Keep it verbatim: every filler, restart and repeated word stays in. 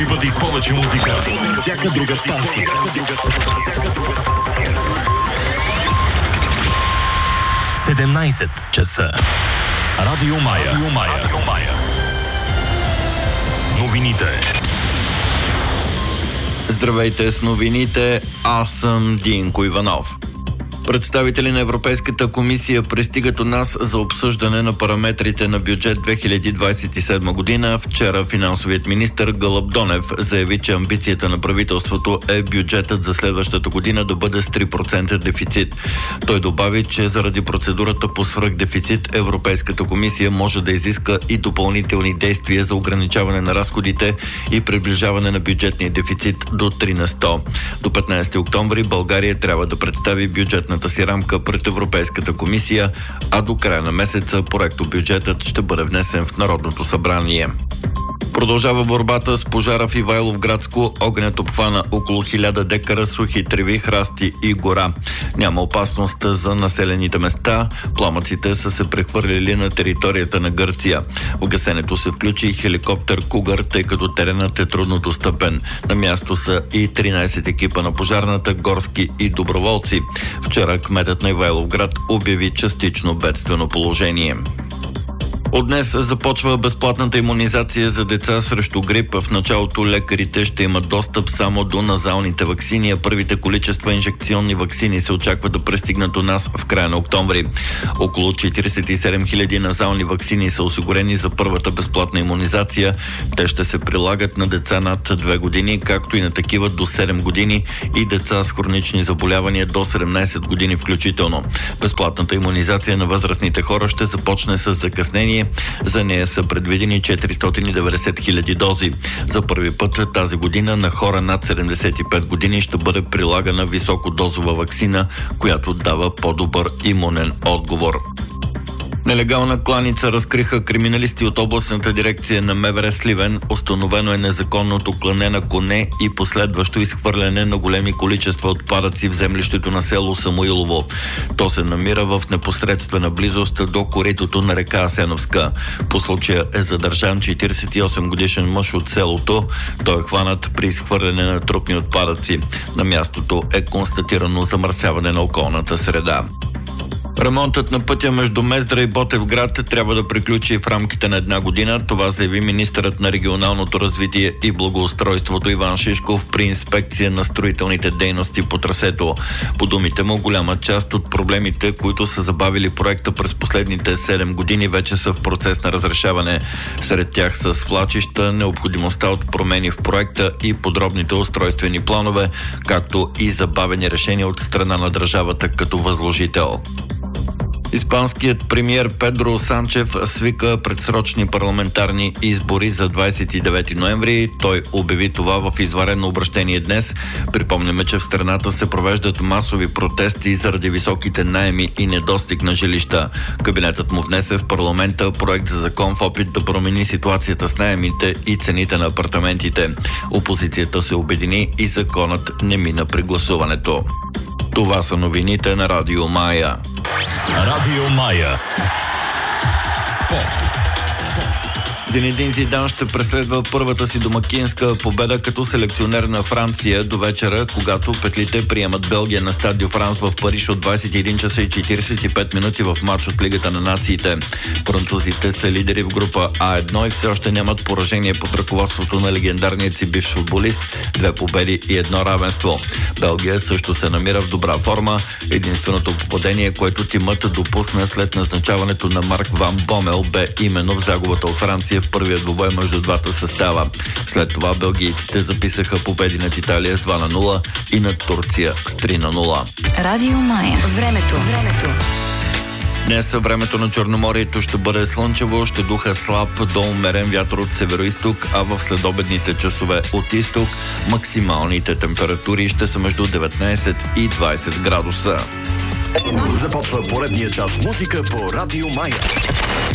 пъти повече музика. Всяка друга станция. седемнайсет часа. Радио Мая. Радио Мая. Радио Мая. Новините. Здравейте с новините, аз съм Динко Иванов. Представители на Европейската комисия пристигат у нас за обсъждане на параметрите на бюджет две хиляди двайсет и седма година. Вчера финансовият министър Гълъб Донев заяви, че амбицията на правителството е бюджетът за следващата година да бъде с три процента дефицит. Той добави, че заради процедурата по свръхдефицит Европейската комисия може да изиска и допълнителни действия за ограничаване на разходите и приближаване на бюджетния дефицит до три на сто. До петнайсети октомври България трябва да представи бюджетната си рамка пред Европейската комисия, а до края на месеца проектобюджетът ще бъде внесен в Народното събрание. Продължава борбата с пожара в Ивайловградско. Огънят обхвана около хиляда декара сухи треви, храсти и гора. Няма опасност за населените места. Пламъците са се прехвърлили на територията на Гърция. В гасенето се включи хеликоптер Кугър, тъй като теренът е трудно достъпен. На място са и тринайсет екипа на пожарната, горски и доброволци. Вчера кметът на Ивайловград обяви частично бедствено положение. От днес започва безплатната имунизация за деца срещу грип. В началото лекарите ще имат достъп само до назалните ваксини, а първите количества инжекционни ваксини се очаква да пристигнат у нас в края на октомври. Около четирийсет и седем хиляди назални ваксини са осигурени за първата безплатна имунизация. Те ще се прилагат на деца над две години, както и на такива до седем години и деца с хронични заболявания до седемнайсет години включително. Безплатната имунизация на възрастните хора ще започне с закъснение. За нея са предвидени четиристотин и деветдесет хиляди дози. За първи път тази година на хора над седемдесет и пет години ще бъде прилагана високодозова ваксина, която дава по-добър имунен отговор. Нелегална кланица разкриха криминалисти от областната дирекция на МВР Сливен. Установено е незаконното клане на коне и последващо изхвърляне на големи количества отпадъци в землището на село Самуилово. То се намира в непосредствена близост до коритото на река Асеновска. По случая е задържан четирийсет и осем годишен мъж от селото. Той е хванат при изхвърляне на трупни отпадъци. На мястото е констатирано замърсяване на околната среда. Ремонтът на пътя между Мездра и Ботевград трябва да приключи в рамките на една година. Това заяви министърът на регионалното развитие и благоустройството Иван Шишков при инспекция на строителните дейности по трасето. По думите му, голяма част от проблемите, които са забавили проекта през последните седем години, вече са в процес на разрешаване. Сред тях са свлачища, необходимостта от промени в проекта и подробните устройствени планове, както и забавени решения от страна на държавата като възложител. Испанският премиер Педро Санчев свика предсрочни парламентарни избори за двайсет и девети ноември. Той обяви това в извънредно обращение днес. Припомняме, че в страната се провеждат масови протести заради високите наеми и недостиг на жилища. Кабинетът му внесе в парламента проект за закон в опит да промени ситуацията с наемите и цените на апартаментите. Опозицията се обедини и законът не мина при гласуването. Това са новините на Радио Мая. Радио Мая. Спорт. Зинедин Зидан ще преследва първата си домакинска победа като селекционер на Франция до вечера, когато петлите приемат Белгия на Стад Ди Франс в Париж от двайсет и един часа и четирийсет и пет минути в матч от Лигата на нациите. Французите са лидери в група А едно и все още нямат поражение под ръководството на легендарният си бивш футболист, две победи и едно равенство. Белгия също се намира в добра форма. Единственото попадение, което тимът допусна след назначаването на Марк Ван Бомел, бе именно в загубата от Франция в първия двубой между двата състава. След това белгийците записаха победи над Италия с два на нула и над Турция с три на нула. Радио Мая. Времето. Времето. Днес времето на Черноморието ще бъде слънчево, ще духа слаб до умерен вятър от североизток, а в следобедните часове от изток максималните температури ще са между деветнайсет и двайсет градуса. Започва поредния час музика по Радио Мая.